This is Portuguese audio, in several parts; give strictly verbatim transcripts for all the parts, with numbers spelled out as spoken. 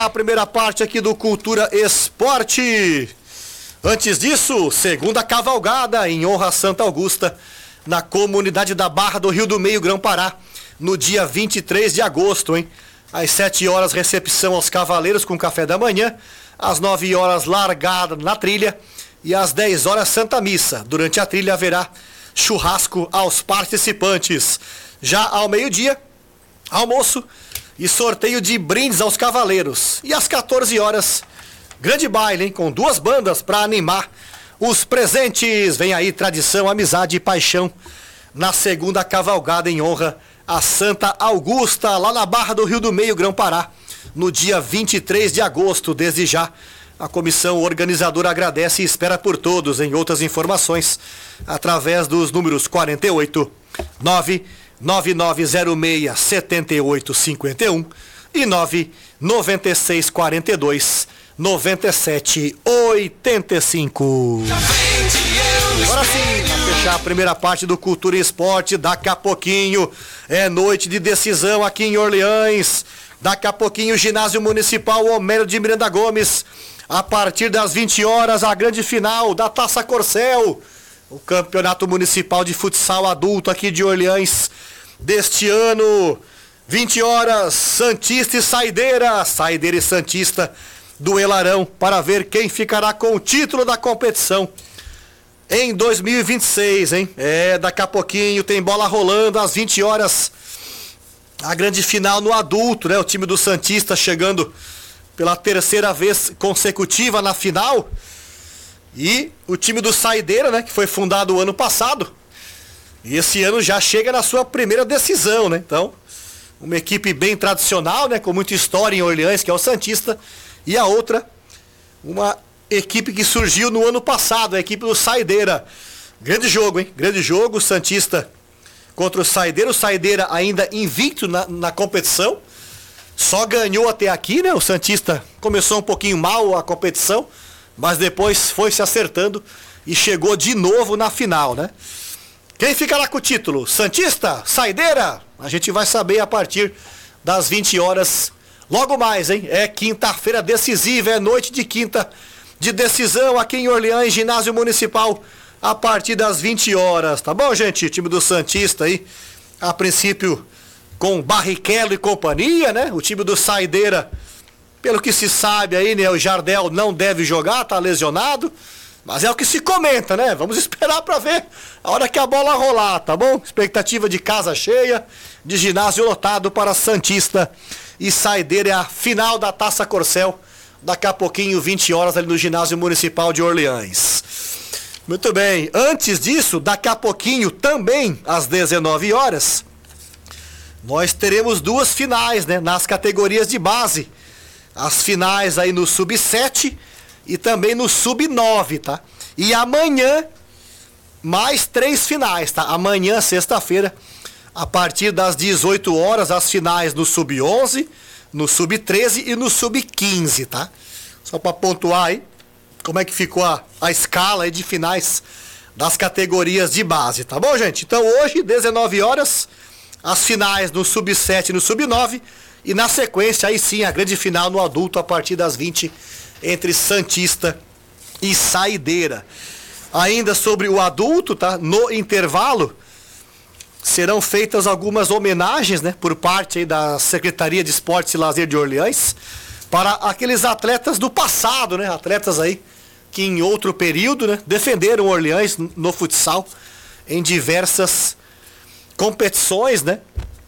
A primeira parte aqui do Cultura Esporte. Antes disso, segunda cavalgada em honra a Santa Augusta, na comunidade da Barra do Rio do Meio, Grão-Pará, no dia vinte e três de agosto, hein? Às sete horas, recepção aos cavaleiros com café da manhã, às nove horas, largada na trilha e às dez horas, Santa Missa. Durante a trilha haverá churrasco aos participantes. Já ao meio-dia, almoço e sorteio de brindes aos cavaleiros. E às quatorze horas, grande baile, hein, com duas bandas para animar os presentes. Vem aí tradição, amizade e paixão na segunda cavalgada em honra a Santa Augusta, lá na Barra do Rio do Meio, Grão-Pará, no dia vinte e três de agosto. Desde já, a comissão organizadora agradece e espera por todos. Em outras informações, através dos números quarenta e oito, nove nove nove zero seis sete oito cinco um e nove nove seis quatro dois nove sete oito cinco. Agora sim, para fechar a primeira parte do Cultura e Esporte, daqui a pouquinho é noite de decisão aqui em Orleans. Daqui a pouquinho, Ginásio Municipal Homero de Miranda Gomes. A partir das vinte horas, a grande final da Taça Corcel, o Campeonato Municipal de Futsal Adulto aqui de Orleans deste ano. vinte horas, Santista e Saideira, Saideira e Santista, duelarão para ver quem ficará com o título da competição em dois mil e vinte e seis, hein? É, daqui a pouquinho tem bola rolando às vinte horas, a grande final no adulto, né? O time do Santista chegando pela terceira vez consecutiva na final, e o time do Saideira, né, que foi fundado o ano passado, e esse ano já chega na sua primeira decisão, né? Então, uma equipe bem tradicional, né, com muita história em Orleans, que é o Santista, e a outra, uma equipe que surgiu no ano passado, a equipe do Saideira. Grande jogo, hein? Grande jogo, o Santista contra o Saideira. O Saideira ainda invicto na, na competição, só ganhou até aqui, né? O Santista começou um pouquinho mal a competição, mas depois foi se acertando e chegou de novo na final, né? Quem ficará com o título? Santista? Saideira? A gente vai saber a partir das vinte horas. Logo mais, hein? É quinta-feira decisiva, é noite de quinta de decisão aqui em Orleans, Ginásio Municipal, a partir das vinte horas. Tá bom, gente? O time do Santista aí, a princípio, com Barrichello e companhia, né? O time do Saideira, pelo que se sabe aí, né? O Jardel não deve jogar, tá lesionado. Mas é o que se comenta, né? Vamos esperar para ver a hora que a bola rolar, tá bom? Expectativa de casa cheia, de ginásio lotado para Santista e Saideira. É a final da Taça Corcel, daqui a pouquinho, vinte horas, ali no Ginásio Municipal de Orleans. Muito bem, antes disso, daqui a pouquinho, também às dezenove horas, nós teremos duas finais, né? Nas categorias de base. As finais aí no sub sete e também no sub nove, tá? E amanhã, mais três finais, tá? Amanhã, sexta-feira, a partir das dezoito horas, as finais no sub onze, no sub treze e no sub quinze, tá? Só para pontuar aí como é que ficou a, a escala aí de finais das categorias de base, tá bom, gente? Então hoje, dezenove horas, as finais no sub sete e no sub nove, e na sequência, aí sim, a grande final no adulto a partir das vinte, entre Santista e Saideira. Ainda sobre o adulto, tá? No intervalo, serão feitas algumas homenagens, né? Por parte aí da Secretaria de Esportes e Lazer de Orleans, para aqueles atletas do passado, né? Atletas aí que em outro período, né, defenderam Orleans no futsal em diversas competições, né?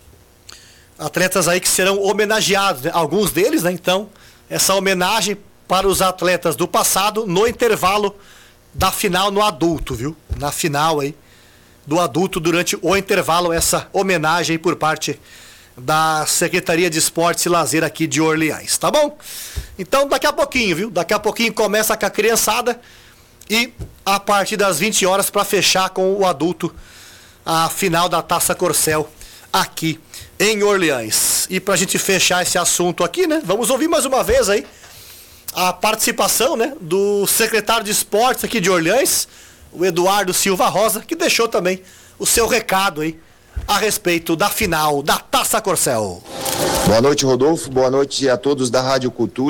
Atletas aí que serão homenageados, né? Alguns deles, né? Então, essa homenagem para os atletas do passado no intervalo da final no adulto, viu? Na final aí do adulto, durante o intervalo, essa homenagem por parte da Secretaria de Esportes e Lazer aqui de Orleans, tá bom? Então daqui a pouquinho, viu? Daqui a pouquinho começa com a criançada e a partir das vinte horas para fechar com o adulto a final da Taça Corcel aqui em Orleans. E pra gente fechar esse assunto aqui, né? Vamos ouvir mais uma vez aí a participação, né, do secretário de Esportes aqui de Orleans, o Eduardo Silva Rosa, que deixou também o seu recado aí a respeito da final da Taça Corcel. Boa noite, Rodolfo. Boa noite a todos da Rádio Cultura.